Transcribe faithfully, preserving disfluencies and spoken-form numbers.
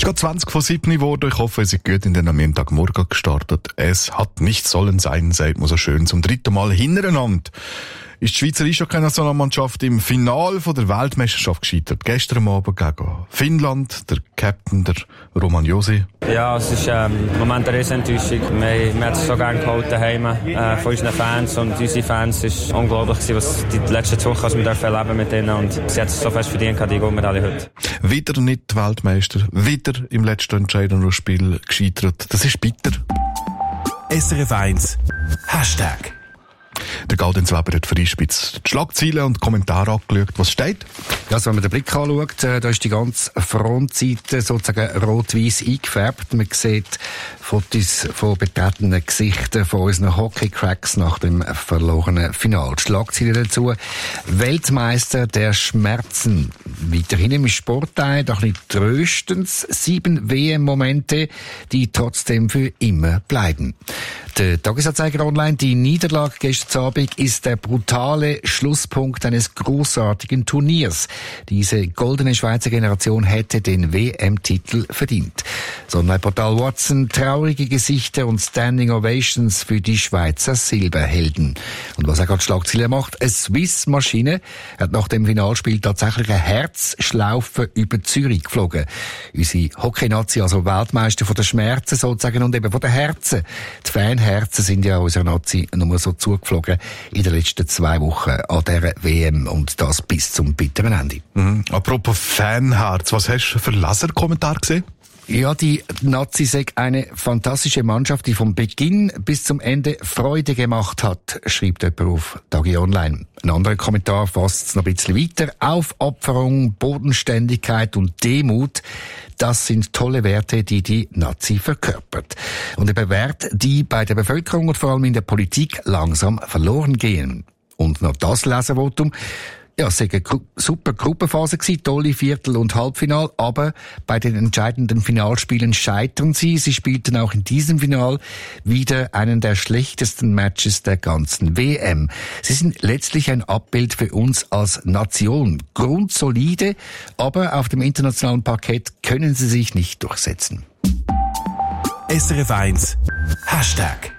Gerade zwanzig vor sieben geworden. Ich hoffe, ihr seid gut in den Montagmorgen gestartet. Es hat nicht sollen sein, sagt man so schön, zum dritten Mal hintereinander. Ist die Schweizer Eishockey-Nationalmannschaft im Finale von der Weltmeisterschaft gescheitert. Gestern Abend gegen Finnland, der Captain, der Roman Josi. Ja, es ist ähm, im Moment eine riesen Enttäuschung. Wir, wir haben es so gerne geholt daheim äh, von unseren Fans und unsere Fans. Es war unglaublich, was die letzten zwei Wochen wir erleben mit ihnen und sie hat es so fest verdient, die Goldmedaille heute. Wieder nicht Weltmeister, wieder im letzten entscheidenden Spiel gescheitert. Das ist bitter. S R F eins Hashtag. Der Gaudenz Weber hat freispitz die Schlagzeilen und Kommentare angeschaut. Was steht? Ja, also wenn man den Blick anschaut, äh, da ist die ganze Frontseite sozusagen rot-weiss eingefärbt. Man sieht Fotos von betretenen Gesichtern von unseren Hockey-Cracks nach dem verlorenen Final. Die Schlagzeilen dazu: Weltmeister der Schmerzen. Weiterhin im Sportteil, doch nicht tröstens, sieben W M-Momente, die trotzdem für immer bleiben. Der Tagesanzeiger Online: Die Niederlage gestern Abend ist der brutale Schlusspunkt eines großartigen Turniers. Diese goldene Schweizer Generation hätte den W M-Titel verdient. Sonderportal Watson: traurige Gesichter und Standing Ovations für die Schweizer Silberhelden. Und was er gerade Schlagzeilen macht: Eine Swiss-Maschine hat nach dem Finalspiel tatsächlich eine Herzschlaufe über Zürich geflogen. Unsere Hockey-Nazi, also Weltmeister von den Schmerzen sozusagen und eben von den Herzen. Die Fanherzen sind ja unserer Nazi nur so zugeflogen in den letzten zwei Wochen an dieser W M und das bis zum bitteren Ende. Mhm. Apropos Fanherz, was hast du für Laserkommentar gesehen? Ja, die Nazis sind eine fantastische Mannschaft, die vom Beginn bis zum Ende Freude gemacht hat, schreibt jemand auf Tagi Online. Ein anderer Kommentar fasst es noch ein bisschen weiter. Aufopferung, Bodenständigkeit und Demut, das sind tolle Werte, die die Nazi verkörpert. Und eben Werte, die bei der Bevölkerung und vor allem in der Politik langsam verloren gehen. Und noch das Leservotum: Ja, es war eine super Gruppenphase gewesen, tolle Viertel- und Halbfinal, aber bei den entscheidenden Finalspielen scheitern sie. Sie spielten auch in diesem Final wieder einen der schlechtesten Matches der ganzen W M. Sie sind letztlich ein Abbild für uns als Nation. Grundsolide, aber auf dem internationalen Parkett können sie sich nicht durchsetzen. S R F eins Hashtag.